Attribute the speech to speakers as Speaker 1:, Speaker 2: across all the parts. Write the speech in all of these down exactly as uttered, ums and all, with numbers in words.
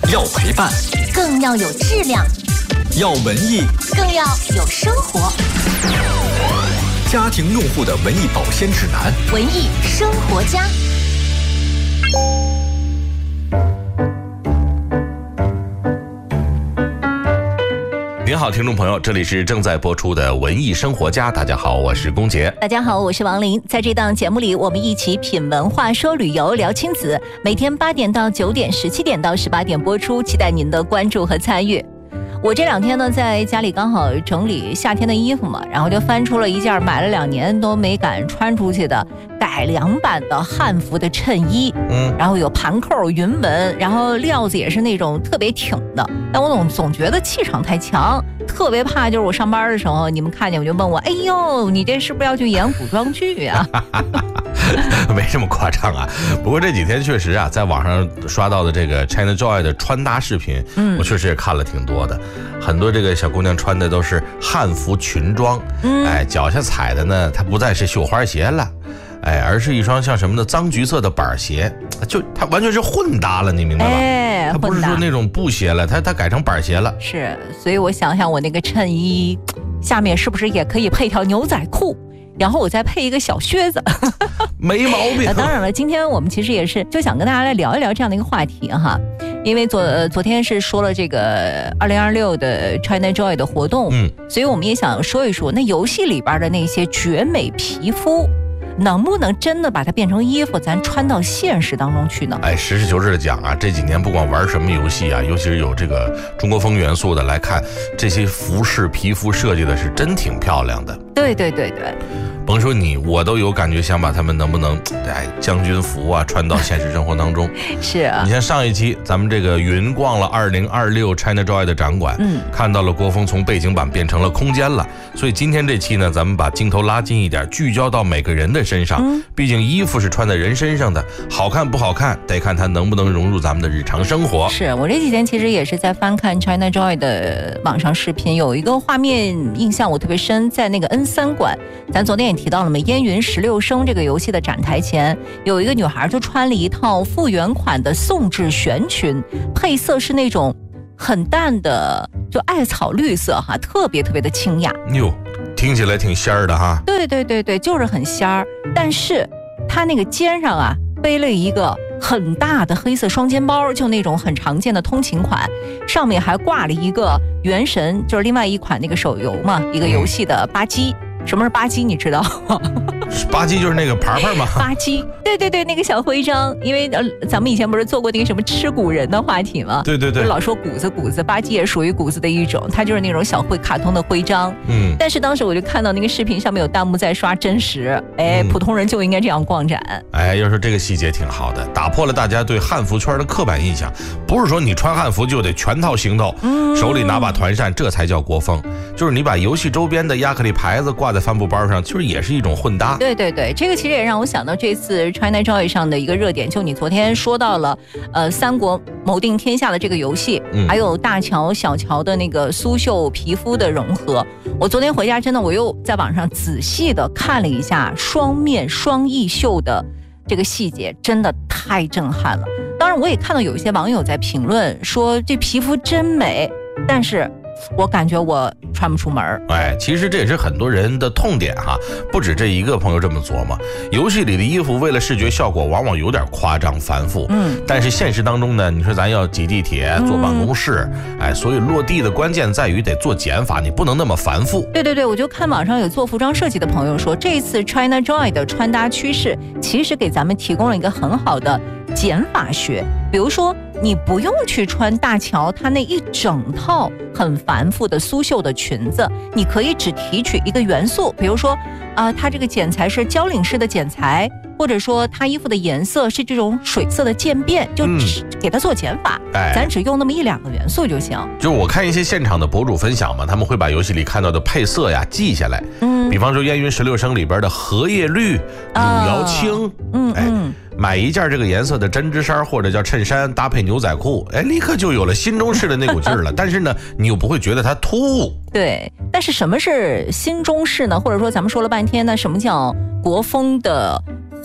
Speaker 1: 要陪伴，
Speaker 2: 更要有质量；
Speaker 1: 要文艺，
Speaker 2: 更要有生活。
Speaker 1: 家庭用户的文艺保鲜指南，
Speaker 2: 文艺生活家。
Speaker 3: 您好，听众朋友，这里是正在播出的文艺生活家。大家好，我是龚杰。
Speaker 2: 大家好，我是王琳。在这档节目里，我们一起品文化、说旅游、聊亲子。每天八点到九点，十七点到十八点播出，期待您的关注和参与。我这两天呢，在家里刚好整理夏天的衣服嘛，然后就翻出了一件买了两年都没敢穿出去的改良版的汉服的衬衣，嗯，然后有盘扣、云纹，然后料子也是那种特别挺的，但我总总觉得气场太强，特别怕就是我上班的时候，你们看见我就问我，哎呦，你这是不是要去演古装剧啊？
Speaker 3: 没这么夸张啊，不过这几天确实啊，在网上刷到的这个 China Joy 的穿搭视频，嗯，我确实也看了挺多的，很多这个小姑娘穿的都是汉服裙装，嗯，哎，脚下踩的呢，它不再是绣花鞋了，哎，而是一双像什么的脏橘色的板鞋，就它完全是混搭了，你明白吧？
Speaker 2: 哎，
Speaker 3: 它不是说那种布鞋了，它它改成板鞋了。
Speaker 2: 是，所以我想想，我那个衬衣下面是不是也可以配条牛仔裤？然后我再配一个小靴子，
Speaker 3: 没毛病。
Speaker 2: 当然了，今天我们其实也是就想跟大家来聊一聊这样的一个话题哈，因为昨呃昨天是说了这个二零二六的 China Joy 的活动，嗯，所以我们也想说一说那游戏里边的那些绝美皮肤，能不能真的把它变成衣服，咱穿到现实当中去呢？
Speaker 3: 哎，实事求是的讲啊，这几年不管玩什么游戏啊，尤其是有这个中国风元素的来看，这些服饰皮肤设计的是真挺漂亮的。
Speaker 2: 对对对对，
Speaker 3: 甭说你，我都有感觉想把他们能不能哎将军服啊穿到现实生活当中。
Speaker 2: 是啊，
Speaker 3: 你像上一期咱们这个云逛了二零二六 China Joy 的展馆，嗯，看到了国风从背景板变成了空间了，所以今天这期呢，咱们把镜头拉近一点，聚焦到每个人的身上。嗯，毕竟衣服是穿在人身上的，好看不好看得看它能不能融入咱们的日常生活。
Speaker 2: 是我这几天其实也是在翻看 China Joy 的网上视频，有一个画面印象我特别深，在那个 N 三馆，咱昨天也提到了嘛，烟云十六声这个游戏的展台前，有一个女孩就穿了一套复原款的宋制玄裙，配色是那种很淡的就艾草绿色哈，特别特别的清雅。
Speaker 3: 哟，听起来挺仙儿的哈。
Speaker 2: 对对对对，就是很仙儿，但是她那个肩上啊背了一个很大的黑色双肩包，就那种很常见的通勤款，上面还挂了一个原神，就是另外一款那个手游嘛，一个游戏的吧唧。什么是吧唧你知道吗？
Speaker 3: 吧唧就是那个牌牌吗？
Speaker 2: 吧唧，对对对，那个小徽章。因为呃，咱们以前不是做过那个什么吃古人的话题吗？
Speaker 3: 对对对，
Speaker 2: 老说谷子谷子，吧唧也属于谷子的一种，它就是那种小徽卡通的徽章。嗯，但是当时我就看到那个视频上面有弹幕在刷真实，哎，嗯、普通人就应该这样逛展。
Speaker 3: 哎，要说这个细节挺好的，打破了大家对汉服圈的刻板印象。不是说你穿汉服就得全套行头，嗯、手里拿把团扇，这才叫国风。就是你把游戏周边的亚克力牌子挂在帆布包上，其实也是一种混搭。
Speaker 2: 对对对，这个其实也让我想到这次 China Joy 上的一个热点，就你昨天说到了，呃，三国谋定天下的这个游戏，嗯、还有大乔小乔的那个苏绣皮肤的融合。我昨天回家真的，我又在网上仔细的看了一下双面双翼绣的这个细节，真的太震撼了。当然，我也看到有一些网友在评论说这皮肤真美，但是我感觉我穿不出门。
Speaker 3: 哎，其实这也是很多人的痛点哈，不止这一个朋友这么琢磨。游戏里的衣服为了视觉效果，往往有点夸张繁复。嗯，但是现实当中呢，你说咱要挤地铁、坐办公室，嗯、哎，所以落地的关键在于得做减法，你不能那么繁复。
Speaker 2: 对对对，我就看网上有做服装设计的朋友说，这次 China Joy 的穿搭趋势其实给咱们提供了一个很好的减法学，比如说你不用去穿大乔它那一整套很繁复的苏绣的裙子，你可以只提取一个元素，比如说啊、呃，它这个剪裁是交领式的剪裁，或者说它衣服的颜色是这种水色的渐变，就只给它做减法、嗯、咱只用那么一两个元素就行。
Speaker 3: 就我看一些现场的博主分享嘛，他们会把游戏里看到的配色呀记下来，嗯，比方说烟云十六声里边的荷叶绿、汝窑青、啊、嗯哎嗯买一件这个颜色的针织衫或者叫衬衫，搭配牛仔裤，哎，立刻就有了新中式的那股劲儿了。但是呢，你又不会觉得它突兀。
Speaker 2: 对，但是什么是新中式呢？或者说咱们说了半天呢，什么叫国风的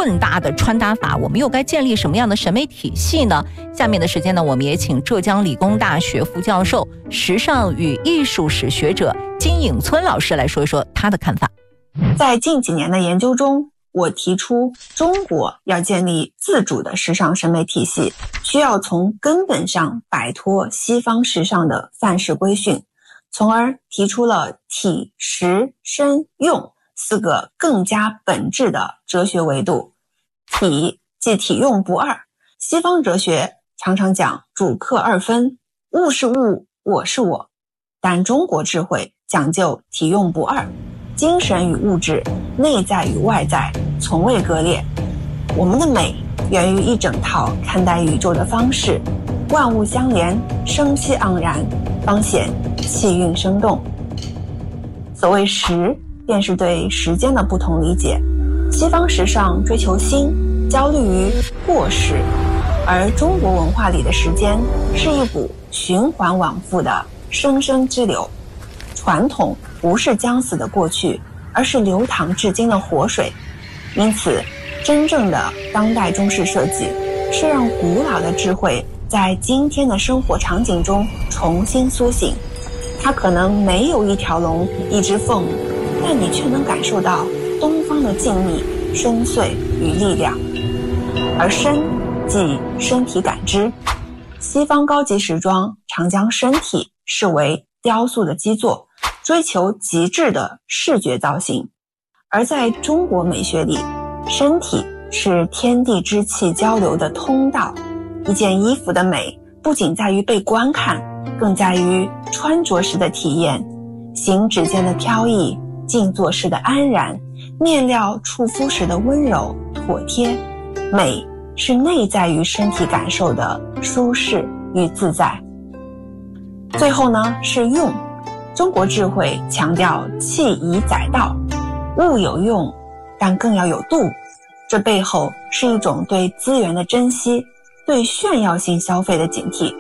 Speaker 2: 混搭的穿搭法，我们又该建立什么样的审美体系呢？下面的时间呢，我们也请浙江理工大学副教授、时尚与艺术史学者金颖村老师来说一说他的看法。
Speaker 4: 在近几年的研究中，我提出中国要建立自主的时尚审美体系，需要从根本上摆脱西方时尚的范式规训，从而提出了体、实、身、用四个更加本质的哲学维度。体即体用不二，西方哲学常常讲主客二分，物是物，我是我，但中国智慧讲究体用不二，精神与物质，内在与外在从未割裂。我们的美源于一整套看待宇宙的方式，万物相连，生气盎然，方显气韵生动。所谓时，便是对时间的不同理解。西方时尚追求新，焦虑于过时，而中国文化里的时间是一股循环往复的生生之流。传统不是将死的过去，而是流淌至今的活水。因此，真正的当代中式设计是让古老的智慧在今天的生活场景中重新苏醒。它可能没有一条龙、一只凤，但你却能感受到东方的静谧、深邃与力量。而身即身体感知，西方高级时装常将身体视为雕塑的基座，追求极致的视觉造型。而在中国美学里，身体是天地之气交流的通道。一件衣服的美不仅在于被观看，更在于穿着时的体验。行指间的飘逸，静坐时的安然，面料触肤时的温柔妥帖。美是内在于身体感受的舒适与自在。最后呢，是用。中国智慧强调器以载道，物有用，但更要有度。这背后是一种对资源的珍惜，对炫耀性消费的警惕。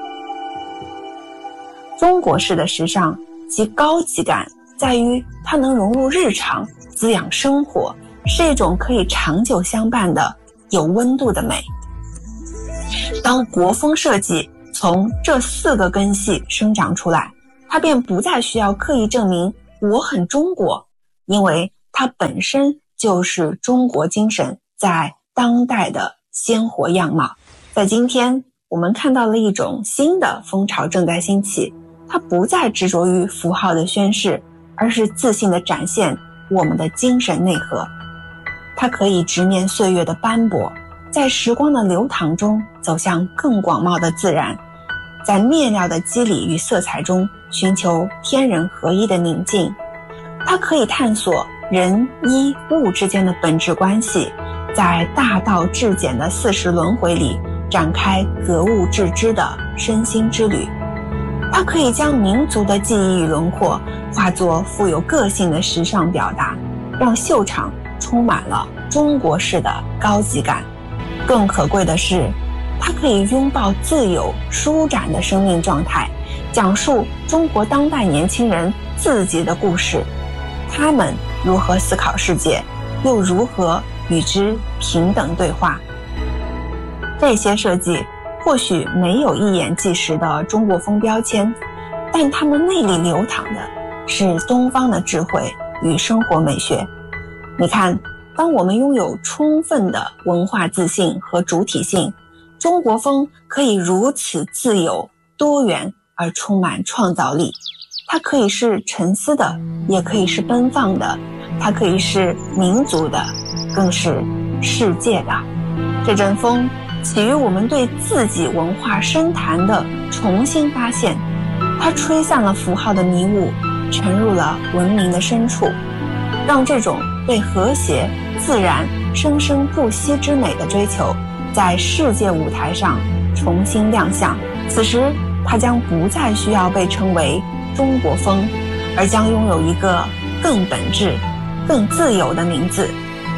Speaker 4: 中国式的时尚其高级感在于它能融入日常，滋养生活，是一种可以长久相伴的有温度的美。当国风设计从这四个根系生长出来，它便不再需要刻意证明我很中国，因为它本身就是中国精神在当代的鲜活样貌。在今天，我们看到了一种新的风潮正在兴起，它不再执着于符号的宣示，而是自信地展现我们的精神内核。它可以直面岁月的斑驳，在时光的流淌中走向更广袤的自然，在面料的肌理与色彩中寻求天人合一的宁静。它可以探索人衣物之间的本质关系，在大道至简的四时轮回里展开格物致知的身心之旅。它可以将民族的记忆与轮廓化作富有个性的时尚表达，让秀场充满了中国式的高级感。更可贵的是，它可以拥抱自由舒展的生命状态，讲述中国当代年轻人自己的故事，他们如何思考世界，又如何与之平等对话。这些设计或许没有一眼即识的中国风标签，但它们内里流淌的是东方的智慧与生活美学。你看，当我们拥有充分的文化自信和主体性，中国风可以如此自由、多元而充满创造力。它可以是沉思的，也可以是奔放的，它可以是民族的，更是世界的。这阵风起于我们对自己文化深潭的重新发现，它吹散了符号的迷雾，沉入了文明的深处，让这种对和谐、自然、生生不息之美的追求在世界舞台上重新亮相。此时，它将不再需要被称为中国风，而将拥有一个更本质、更自由的名字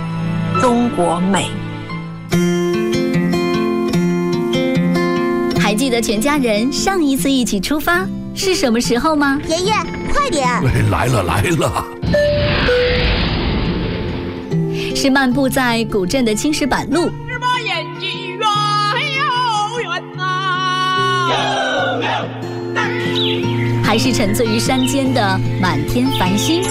Speaker 4: ——中国美。
Speaker 5: 还记得全家人上一次一起出发是什么时候吗？
Speaker 6: 爷爷，快点！
Speaker 1: 来了来了！
Speaker 5: 是漫步在古镇的青石板路，
Speaker 6: 是把眼睛远又远呐，
Speaker 5: 还是沉醉于山间的满天繁星？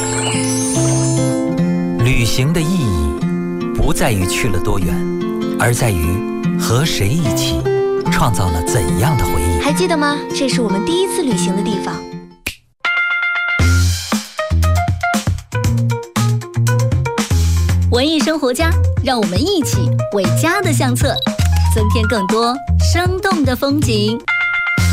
Speaker 7: 旅行的意义不在于去了多远，而在于和谁一起创造了怎样的回忆。
Speaker 8: 还记得吗？这是我们第一次旅行的地方。
Speaker 5: 文艺生活家，让我们一起为家的相册增添更多生动的风景。